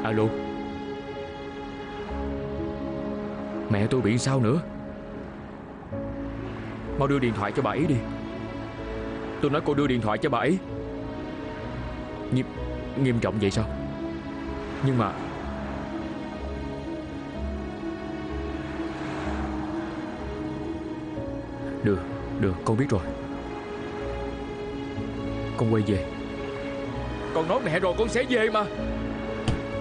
Alo. Mẹ tôi bị sao nữa? Mau đưa điện thoại cho bà ấy đi. Tôi nói cô đưa điện thoại cho bà ấy. Nghiêm trọng vậy sao? Nhưng mà Được, con biết rồi. Con quay về. Con nói mẹ rồi, con sẽ về mà.